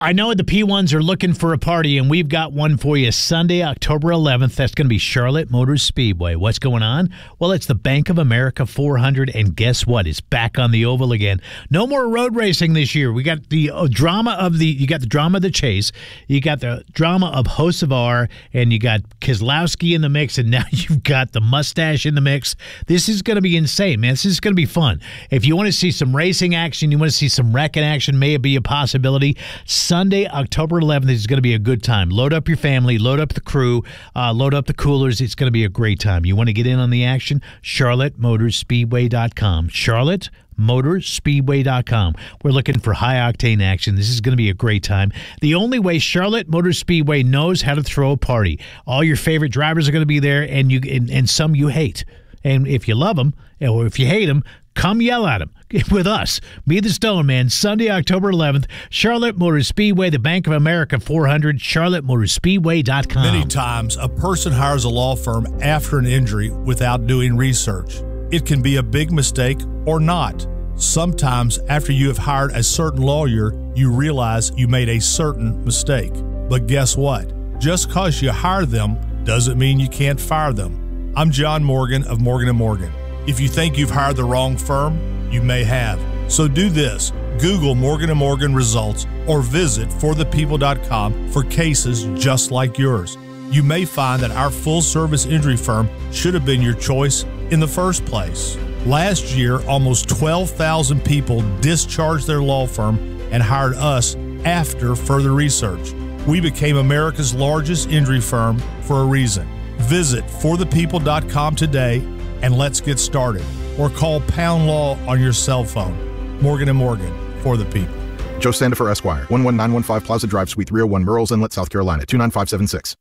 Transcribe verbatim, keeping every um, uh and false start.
I know the P ones are looking for a party, and we've got one for you Sunday, October eleventh. That's going to be Charlotte Motor Speedway. What's going on? Well, it's the Bank of America four hundred, and guess what? It's back on the oval again. No more road racing this year. We got the uh, drama of the you got the drama of the chase, you got the drama of Hocevar, and you got Keselowski in the mix, and now you've got the mustache in the mix. This is going to be insane, man. This is going to be fun. If you want to see some racing action, you want to see some wrecking action, may it be a possibility. Sunday, October eleventh is going to be a good time. Load up your family, load up the crew, uh, load up the coolers. It's going to be a great time. You want to get in on the action? Charlotte Motors Speedway dot com. Charlotte Motors Speedway dot com. We're looking for high-octane action. This is going to be a great time. The only way Charlotte Motor Speedway knows how to throw a party. All your favorite drivers are going to be there, and you and, and some you hate. And if you love them, or if you hate them, come yell at them with us. Be the Stone Man, Sunday, October eleventh, Charlotte Motor Speedway, the Bank of America four hundred, Charlotte Motor Speedway dot com. Many times, a person hires a law firm after an injury without doing research. It can be a big mistake or not. Sometimes, after you have hired a certain lawyer, you realize you made a certain mistake. But guess what? Just because you hire them doesn't mean you can't fire them. I'm John Morgan of Morgan and Morgan. If you think you've hired the wrong firm, you may have. So do this. Google Morgan and Morgan results or visit for the people dot com for cases just like yours. You may find that our full-service injury firm should have been your choice in the first place. Last year, almost twelve thousand people discharged their law firm and hired us after further research. We became America's largest injury firm for a reason. Visit for the people dot com today and let's get started. Or call Pound Law on your cell phone. Morgan and Morgan, for the people. Joe Sandifer, Esquire, one one nine one five Plaza Drive, Suite three oh one, Murrells Inlet, South Carolina, two nine five seven six.